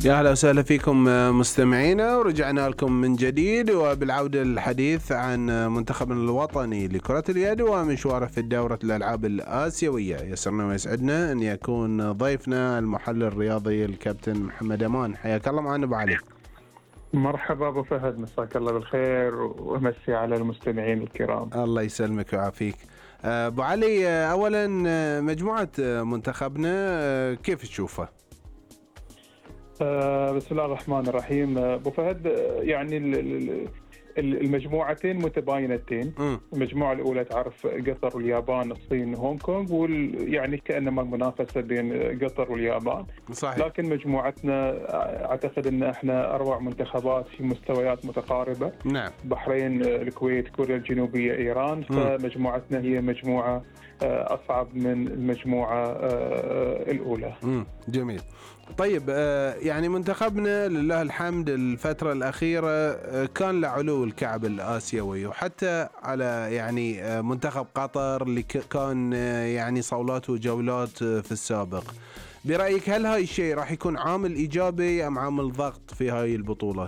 يا أهلا وسهلا فيكم مستمعينا، ورجعنا لكم من جديد وبالعودة للحديث عن منتخبنا الوطني لكرة اليد ومشواره في دورة الألعاب الآسيوية. يسرنا ويسعدنا أن يكون ضيفنا المحلل الرياضي الكابتن محمد أمان. حياك الله معنا أبو علي. مرحبا أبو فهد، مساك الله بالخير ومسي على المستمعين الكرام. الله يسلمك ويعافيك. أبو علي، أولا مجموعة منتخبنا كيف تشوفها؟ بسم الله الرحمن الرحيم. أبو فهد، يعني المجموعتين متباينتين. المجموعة الأولى تعرف قطر واليابان، الصين، هونغ كونغ، يعني كأنما منافسة بين قطر واليابان. صحيح. لكن مجموعتنا أعتقد أن احنا أروع منتخبات في مستويات متقاربة. نعم. البحرين، الكويت، كوريا الجنوبية، إيران. فمجموعتنا هي مجموعة أصعب من المجموعة الأولى. جميل. طيب، يعني منتخبنا لله الحمد الفترة الأخيرة كان له علو الكعب الآسيوي، وحتى على يعني منتخب قطر اللي كان يعني صولات وجولات في السابق. برأيك هل هاي الشيء راح يكون عامل إيجابي أم عامل ضغط في هاي البطولة؟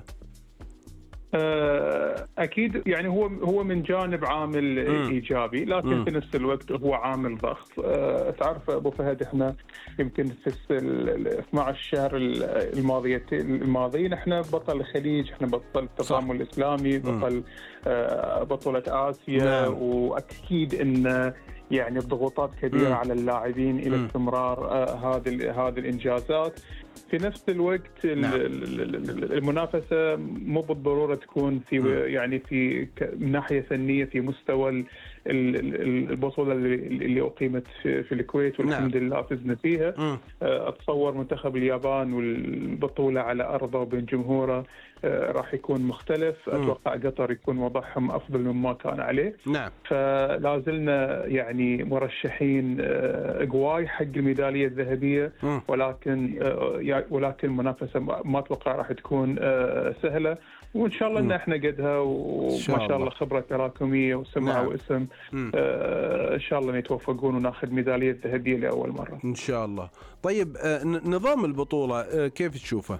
أكيد، يعني هو من جانب عامل إيجابي، لكن في نفس الوقت هو عامل ضغط. تعرف أبو فهد، إحنا يمكن في 12 شهر الماضيين إحنا بطل الخليج، إحنا بطل التضامن الإسلامي، بطل بطولة آسيا. وأكيد إن يعني الضغوطات كبيرة على اللاعبين إلى استمرار هذه الإنجازات. في نفس الوقت المنافسة مو بالضرورة تكون في يعني في من ناحية فنية في مستوى البطولة اللي أقيمت في الكويت، والحمد لله فزنا فيها. أتصور منتخب اليابان والبطولة على أرضه وبين جمهوره راح يكون مختلف. أتوقع قطر يكون وضعهم أفضل مما كان عليه. نعم. فلازلنا يعني مرشحين قواي حق الميدالية الذهبية، ولكن المنافسة ما أتوقع راح تكون سهلة. وإن شاء الله إن إحنا قدها، وما شاء الله خبرة تراكمية وسمعة واسم. إن شاء الله نتوفقون وناخذ ميدالية ذهبية لأول مرة إن شاء الله. طيب، نظام البطولة كيف تشوفه؟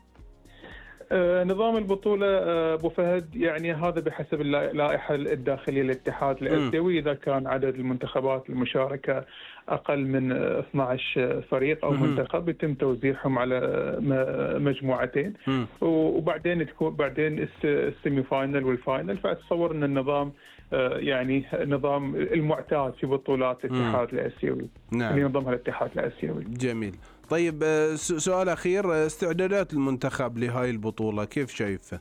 نظام البطولة أبو فهد، يعني هذا بحسب اللائحة الداخلية للاتحاد الآسيوي. إذا كان عدد المنتخبات المشاركة أقل من 12 فريق أو منتخب، يتم توزيعهم على مجموعتين، وبعدين السيمي فاينل والفاينل. فأتصور أن النظام يعني نظام المعتاد في بطولات الاتحاد الآسيوي. نعم. اللي ينظمها الاتحاد الآسيوي. جميل. طيب، سؤال أخير، استعدادات المنتخب لهاي البطولة كيف شايفه؟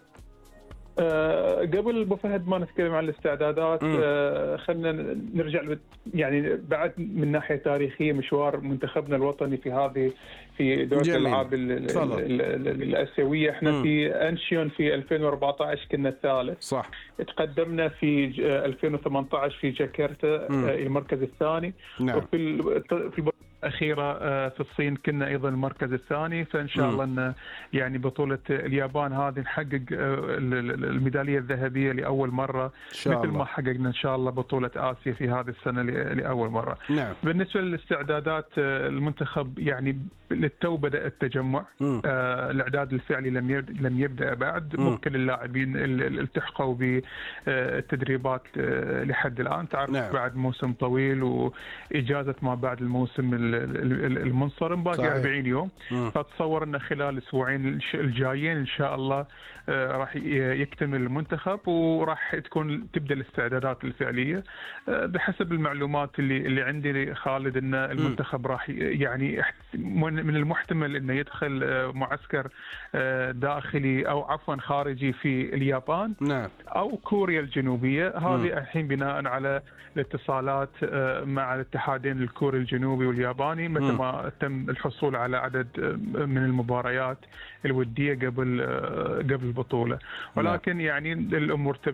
قبل أبو فهد ما نتكلم عن الاستعدادات، خلنا نرجع يعني بعد من ناحية تاريخية مشوار منتخبنا الوطني في دورة الألعاب الآسيوية. احنا في أنشيون في 2014 كنا الثالث. صح. تقدمنا في 2018 في جاكرتا المركز الثاني. نعم. وفي البطولة الأخيرة في الصين كنا أيضا المركز الثاني. فإن شاء الله أن يعني بطولة اليابان هذه نحقق الميدالية الذهبية لأول مرة، مثل ما حققنا إن شاء الله بطولة آسيا في هذه السنة لأول مرة. نعم. بالنسبة للاستعدادات المنتخب يعني للتو بدأ التجمع. الإعداد الفعلي لم يبدأ بعد. ممكن اللاعبين التحقوا بالتدريبات لحد الآن. تعرف بعد موسم طويل وإجازة ما بعد الموسم المنصرم باقي 40 يوم. فأتصور أن خلال الأسبوعين الجايين إن شاء الله راح يكتمل المنتخب، وراح تبدأ الاستعدادات الفعلية. بحسب المعلومات اللي عندي خالد، أن المنتخب راح يعني من المحتمل أنه يدخل معسكر داخلي أو عفوا خارجي في اليابان. نعم. أو كوريا الجنوبية. هذه الحين بناء على الاتصالات مع الاتحادين الكوري الجنوبي والياباني، متى ما تم الحصول على عدد من المباريات الودية قبل البطولة. ولكن يعني الأمور